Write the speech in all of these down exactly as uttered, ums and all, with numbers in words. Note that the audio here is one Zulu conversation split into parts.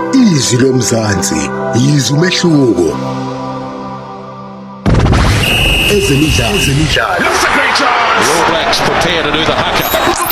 Izwi lomzansi, yizwe umehluko. Ezemidlalo, ezemidlalo. That's a great chance. All Blacks prepare to do the haka.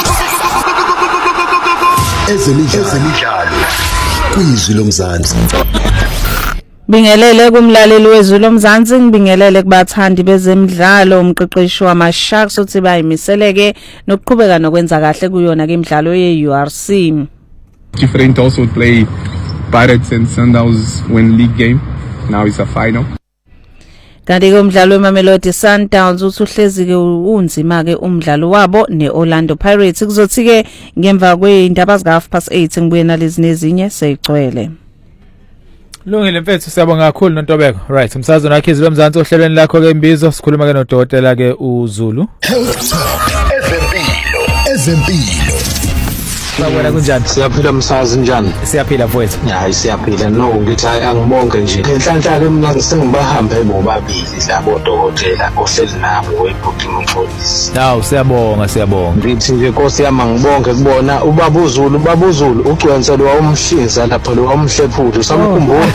Ezemidlalo, ezemidlalo. Kwizwi lomzansi. Bingelele kumlaleli wezwi lomzansi, ngibingelele kubathandi bezemidlalo, umqeqeshi wamaSharks uthi bayimiseleke nokuqhubeka nokwenza kahle kuyona ke imidlalo ye-U R C. Different also play Pirates and Sundowns when league game. Now it's a final. Kanti ke umdlalo weMamelodi Sundowns uthi uhlezi ke unzima ke umdlalo wabo neOrlando Pirates. Kuzothi ke ngemva kweindaba zika half past eight ngibuye nalezi nezinye seyigcwele. Lungile mfethu, siyabonga kakhulu noNtobeko. Right, umsazwe nakhe izwi lomzansi ohlelweni lakho ke imbizo, sikhuluma ke noDokotela ke uZulu. Health Talk, ezempilo, ezempilo. Sawubona kunjani? Siyaphila msazi njani? Siyaphila mfethu. Hayi siyaphila, no ngithi angibonge nje. Enhlanhla ke mina sengibahambe bobabili labo dokotela ohleli nabo weBooking Police. Hawu siyabonga siyabonga. Ngithi nje Nkosi yami ngibonge kubona ubaba uZulu, ubaba uZulu ugcwense lo wamshinza lapha lo wamhlephula, usamkhumbula.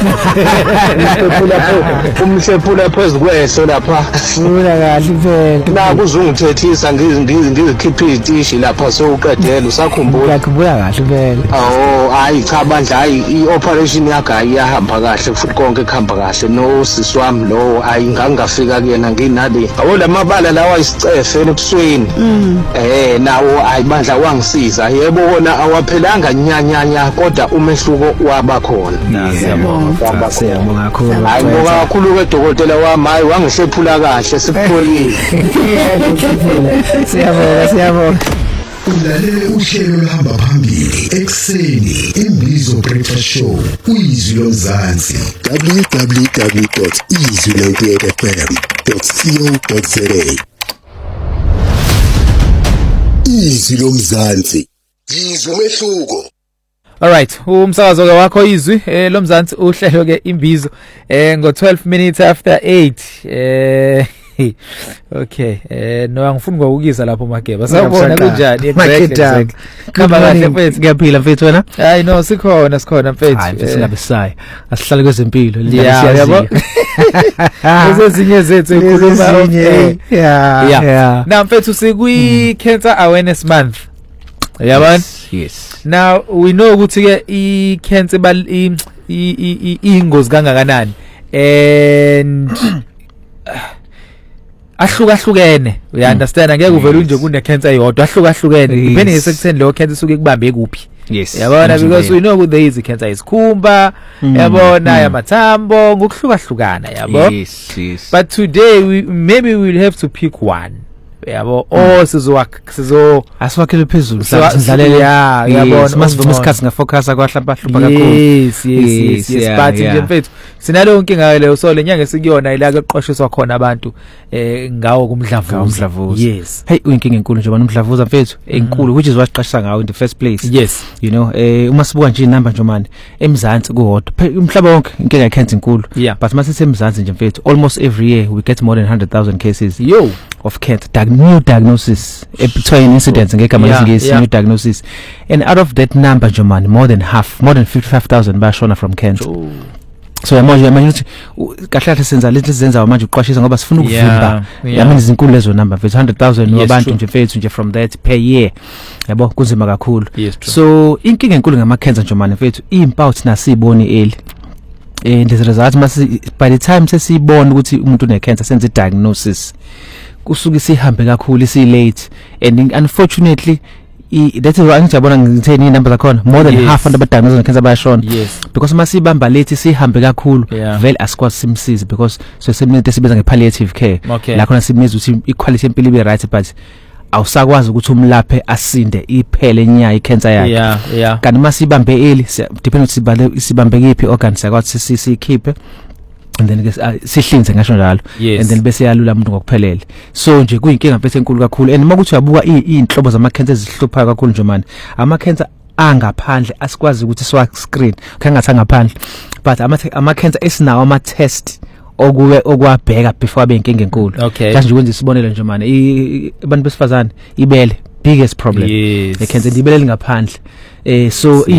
Umhlephula phezulu kwehlo lapha. Ula kahle phela. Na kuzungithethisa ngizikhipha itishi lapha sewuqedela usakhumbula. Kubuya kahle phela. Oh hayi cha bandla hayi ioperation yakhe ayahamba kahle futhi konke kuhamba kahle no sisi wami lo ayingangafika kuyena nginale abo lamabala lawa isicefe ebusweni eh nawo ayibandla wangisiza yebo wona awaphelanga nyanyanya kodwa umehluko wabakhona. Siyabonga siyabonga kakhulu. Hayi ngoba kakhulu ke dokotela wami hayi wangihlephula kahle sikupholile. Siyabonga siyabonga. Ulalele uhlelo luhamba phambili ekseni imbizo breakfast show kwizwi lomzansi w w w dot izwi ninety-eight f m dot co dot za. Izwi lomzansi, yizwe umehluko. Alright, umsakazo ke wakho izwi eh lomzansi uhlelo ke imbizo eh ngo twelve minutes after eight eh okay eh no angifuni ukukuzisa lapho Mageba sawubona kunjani exactly khamba kahle mfethu ngiyaphila mfethu wena hayi no sikhona sikhona mfethu hayi singabe sayi asihlale kwezempilo yabo ezezinye zethu ikhuluma yeah yeah na mfethu sikwi cancer awareness month yabona yes now we know ukuthi ke I cancer bal I ingozi kangakanani and ahlukahlukene you understand angeke uvele unje kune cancer eyodwa ahlukahlukene depending esekutheni lo cancer suke kubambe kuphi yes yabona because we know ukuthi there is cancer isikhumba yabona yamathambo ngokuhlukahlukana yabo yes yes but today we maybe we will have to pick one yabo oh sizo sizo asiwakhele phezulu sidlalele ya yabona masivuma isikhathi ngafocus kwahlamba hlupha kakhulu yes yes yes but nje mfethu sinalo inkinga leyo so lenyanga sikuyona ila ke qosheswa khona abantu eh ngawo kumdlavuza yes hey uyinkinga enkulu nje bana umdlavuza mfethu enkulu which is wasiqashisa ngawo in the first place yes you know eh uma sibuka nje inamba nje manje emzansi kuhodwa umhlaba wonke inkinga yakhe inkulu but mase semzansi nje mfethu almost every year we get more than one hundred thousand cases yo of cancer new diagnosis between incidents ngegama lesingisi new diagnosis and out of that number nje man more than half more than fifty-five thousand bashona from cancer. Oh. So yamanje yamanje uthi kahle kahle senza lento sizenza manje uqwashisa ngoba sifuna ukuvimba yamanje izinkulu lezo number one hundred thousand wabantu nje mfethu nje from that per year yabo kunzima kakhulu. So inkinga enkulu ngama cancer nje man mfethu impawu thina sibone eli eh there's results mase by the time sesibona ukuthi umuntu une cancer senze diagnosis kusuke sihambe kakhulu si late and unfortunately that is why ngijabona ngitheni number zakhona more than yes. half abantu abadiagnosed with cancer bayashona yes. because masibamba late sihambe kakhulu yeah. vele asikwazi simsize because so seminye esibenza nge-palliative care okay. la khona simiza ukuthi i-quality empilo ibe right but awusakwazi ukuthi umlaphe asinde iphele nya icancer yakhe yeah yeah kanti masibambe early depend ukuthi sibale sibambe kiphi organ sakwathi sisikhiphe and then ke sihlinze ngasho njalo and then bese yalula umuntu ngokuphelele so nje kuyinkinga mfethu enkulu kakhulu and makuthi uyabuka inhlobo zama cancer ezihluphayo kakhulu nje manje ama cancer angaphandle asikwazi ukuthi siwa screen kangathi ngaphandle but ama ama cancer esinawo ama test okuwe okwabheka before abe inkinga enkulu manje ukwenza isibonelo nje manje abantu besifazane ibele biggest problem yes. they cancer ibele lingaphandle eh so